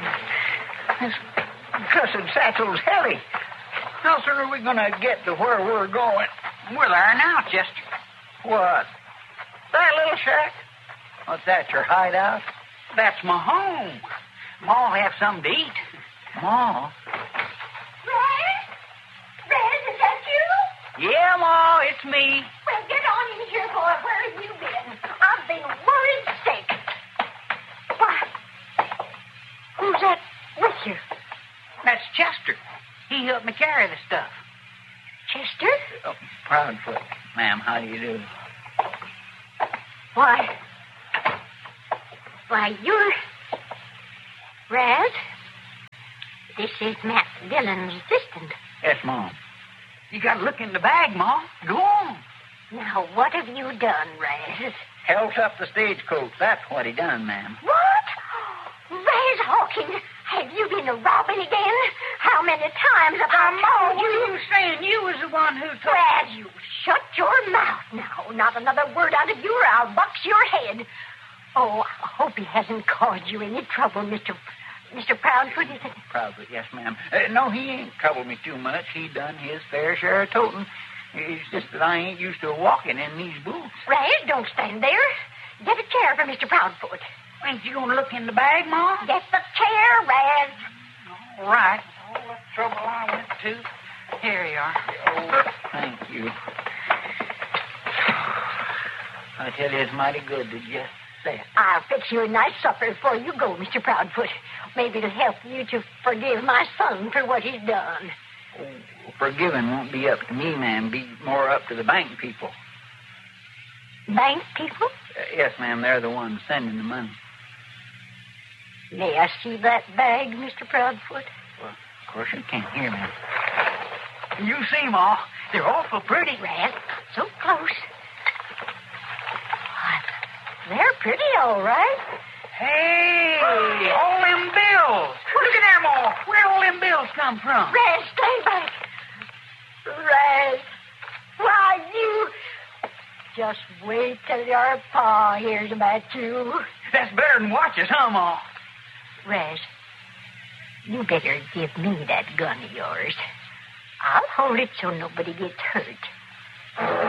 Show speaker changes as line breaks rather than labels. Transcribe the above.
This cussed satchel's heavy. How soon are we going to get to where we're going?
We're there now, Chester.
What? That little shack? What's that, your hideout?
That's my home. Ma'll have something to eat.
Ma?
Red? Red, is that you?
Yeah, Ma, it's me.
Well, get on in here, boy. Where have you been? I've been worried sick. Why? Who's that with you?
That's Chester. He helped me carry the stuff.
Chester?
Oh, Proudfoot. Ma'am, how do you do?
Why, you're... Raz? This is Matt Dillon's assistant.
Yes, Mom.
You got to look in the bag, Ma. Go on.
Now, what have you done, Raz?
Helps up the stagecoach. That's what he done, ma'am.
What? Raz Hawkins, have you been robbing again? How many times have I told
what
you?
are you saying? You was the one who took...
Raz, you shut your mouth now. Not another word out of you or I'll box your head. Oh, I hope he hasn't caused you any trouble, Mr. Proudfoot, is it?
Proudfoot, yes, ma'am. No, he ain't troubled me too much. He done his fair share of toting. It's just that I ain't used to walking in these boots.
Raz, don't stand there. Get a chair for Mr. Proudfoot.
Ain't you going to look in the bag, Ma?
Get the chair, Raz.
All right. All the trouble I went to. Here you are.
Oh, thank you. I tell you, it's mighty good to just sit.
I'll fix you a nice supper before you go, Mr. Proudfoot. Maybe it'll help you to forgive my son for what he's done.
Oh, forgiving won't be up to me, ma'am. Be more up to the bank people.
Bank people?
Yes, ma'am. They're the ones sending the money.
May I see that bag, Mr. Proudfoot?
Well, of course you can't hear me.
You see, Ma. They're awful pretty.
Raz, so close. They're pretty, all right.
Hey, all them bills. Look at there, Ma. Where'd all them bills come from?
Raz, stay back. Raz, why, you... Just wait till your pa hears about you.
That's better than watches, huh, Ma?
Raz, you better give me that gun of yours. I'll hold it so nobody gets hurt.